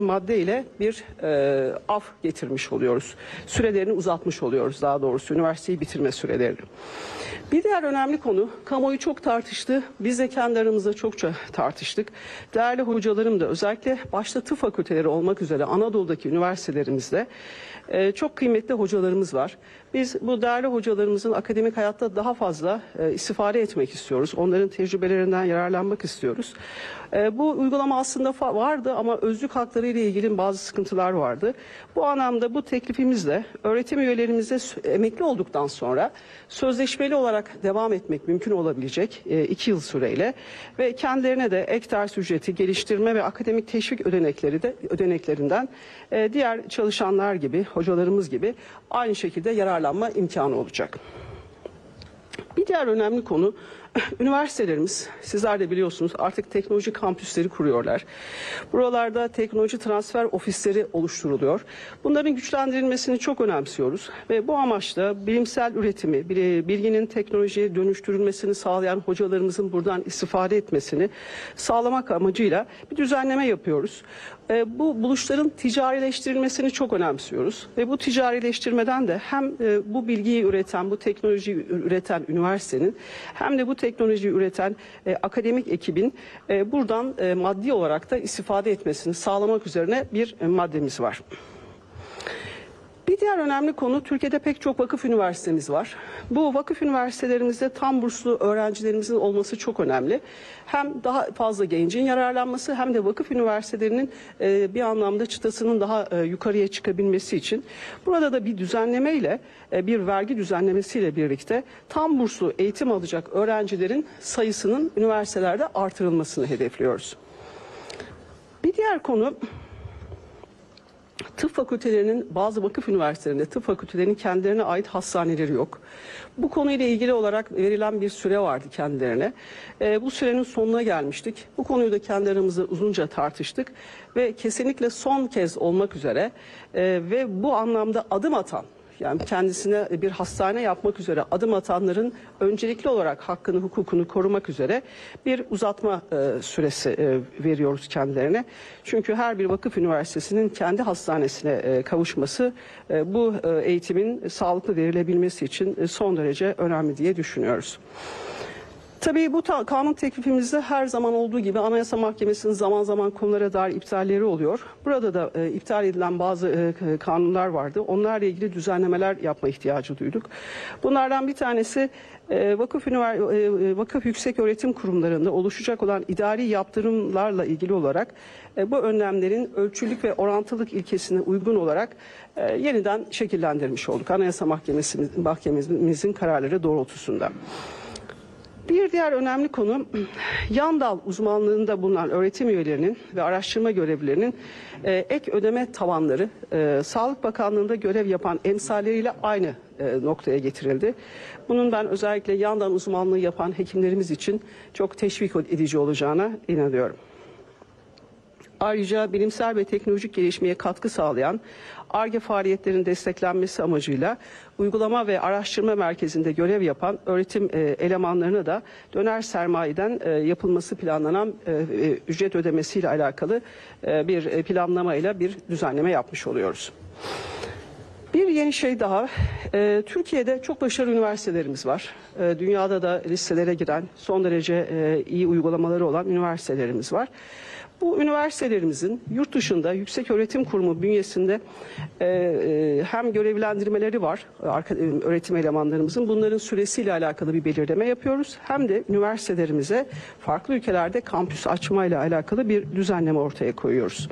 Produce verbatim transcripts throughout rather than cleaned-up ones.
madde ile bir e, af getirmiş oluyoruz. Sürelerini uzatmış oluyoruz, daha doğrusu üniversiteyi bitirme sürelerini. Bir diğer önemli konu, kamuoyu çok tartıştı, biz de kendi aramızda çokça tartıştık. Değerli hocalarım da, özellikle başta tıp fakülteleri olmak üzere Anadolu'daki üniversitelerimizde e, çok kıymetli hocalarımız var. Biz bu değerli hocalarımızın akademik hayatta daha fazla e, istifade etmek istiyoruz. Onların tecrübelerinden yararlanmak istiyoruz. E, bu uygulama aslında vardı ama özlük hakları ile ilgili bazı sıkıntılar vardı. Bu anlamda bu teklifimizle öğretim üyelerimize emekli olduktan sonra sözleşmeli olarak devam etmek mümkün olabilecek e, iki yıl süreyle ve kendilerine de ek ders ücreti, geliştirme ve akademik teşvik ödenekleri de ödeneklerinden e, diğer çalışanlar gibi, hocalarımız gibi aynı şekilde yararlanma imkanı olacak. Bir diğer önemli konu, üniversitelerimiz, sizler de biliyorsunuz, artık teknoloji kampüsleri kuruyorlar. Buralarda teknoloji transfer ofisleri oluşturuluyor. Bunların güçlendirilmesini çok önemsiyoruz ve bu amaçla bilimsel üretimi, bilginin teknolojiye dönüştürülmesini sağlayan hocalarımızın buradan istifade etmesini sağlamak amacıyla bir düzenleme yapıyoruz. Bu buluşların ticarileştirilmesini çok önemsiyoruz ve bu ticarileştirmeden de hem bu bilgiyi üreten, bu teknolojiyi üreten üniversitenin hem de bu teknoloji üreten e, akademik ekibin e, buradan e, maddi olarak da istifade etmesini sağlamak üzerine bir e, maddemiz var. Bir diğer önemli konu, Türkiye'de pek çok vakıf üniversitemiz var. Bu vakıf üniversitelerimizde tam burslu öğrencilerimizin olması çok önemli. Hem daha fazla gencin yararlanması hem de vakıf üniversitelerinin e, bir anlamda çıtasının daha e, yukarıya çıkabilmesi için burada da bir düzenlemeyle, e, bir vergi düzenlemesiyle birlikte tam burslu eğitim alacak öğrencilerin sayısının üniversitelerde artırılmasını hedefliyoruz. Bir diğer konu, tıp fakültelerinin, bazı vakıf üniversitelerinde tıp fakültelerinin kendilerine ait hastaneleri yok. Bu konuyla ilgili olarak verilen bir süre vardı kendilerine. E, bu sürenin sonuna gelmiştik. Bu konuyu da kendi aramızda uzunca tartıştık ve kesinlikle son kez olmak üzere e, ve bu anlamda adım atan, yani kendisine bir hastane yapmak üzere adım atanların öncelikli olarak hakkını, hukukunu korumak üzere bir uzatma e, süresi e, veriyoruz kendilerine. Çünkü her bir vakıf üniversitesinin kendi hastanesine e, kavuşması e, bu e, eğitimin sağlıklı verilebilmesi için e, son derece önemli diye düşünüyoruz. Tabii bu kanun teklifimizde her zaman olduğu gibi Anayasa Mahkemesi'nin zaman zaman konulara dair iptalleri oluyor. Burada da e, iptal edilen bazı e, kanunlar vardı. Onlarla ilgili düzenlemeler yapma ihtiyacı duyduk. Bunlardan bir tanesi e, vakıf, ünivers- e, vakıf yüksek öğretim kurumlarında oluşacak olan idari yaptırımlarla ilgili olarak e, bu önlemlerin ölçülük ve orantılılık ilkesine uygun olarak e, yeniden şekillendirmiş olduk. Anayasa Mahkemesi'nin, Mahkememizin kararları doğrultusunda. Bir diğer önemli konu, yan dal uzmanlığında bulunan öğretim üyelerinin ve araştırma görevlilerinin e, ek ödeme tavanları e, Sağlık Bakanlığı'nda görev yapan emsalleriyle aynı e, noktaya getirildi. Bunun ben özellikle yan dal uzmanlığı yapan hekimlerimiz için çok teşvik edici olacağına inanıyorum. Ayrıca bilimsel ve teknolojik gelişmeye katkı sağlayan Ar-Ge faaliyetlerinin desteklenmesi amacıyla uygulama ve araştırma merkezinde görev yapan öğretim e, elemanlarına da döner sermayeden e, yapılması planlanan e, e, ücret ödemesiyle alakalı e, bir planlamayla bir düzenleme yapmış oluyoruz. Bir yeni şey daha, e, Türkiye'de çok başarılı üniversitelerimiz var. E, dünyada da listelere giren, son derece e, iyi uygulamaları olan üniversitelerimiz var. Bu üniversitelerimizin yurt dışında yüksek öğretim kurumu bünyesinde e, e, hem görevlendirmeleri var, arka, öğretim elemanlarımızın, bunların süresiyle alakalı bir belirleme yapıyoruz. Hem de üniversitelerimize farklı ülkelerde kampüs açmayla alakalı bir düzenleme ortaya koyuyoruz.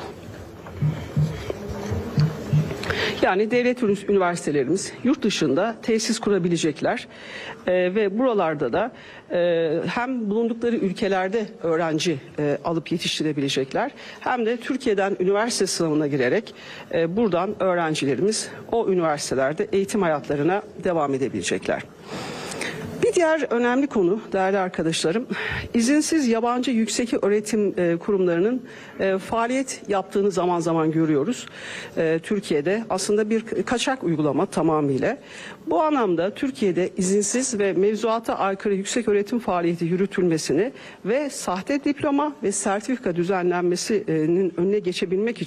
Yani devlet üniversitelerimiz yurt dışında tesis kurabilecekler ee, ve buralarda da e, hem bulundukları ülkelerde öğrenci e, alıp yetiştirebilecekler hem de Türkiye'den üniversite sınavına girerek e, buradan öğrencilerimiz o üniversitelerde eğitim hayatlarına devam edebilecekler. Bir diğer önemli konu değerli arkadaşlarım, izinsiz yabancı yüksek öğretim e, kurumlarının e, faaliyet yaptığını zaman zaman görüyoruz. E, Türkiye'de aslında bir kaçak uygulama tamamıyla. Bu anlamda Türkiye'de izinsiz ve mevzuata aykırı yüksek öğretim faaliyeti yürütülmesini ve sahte diploma ve sertifika düzenlenmesinin önüne geçebilmek için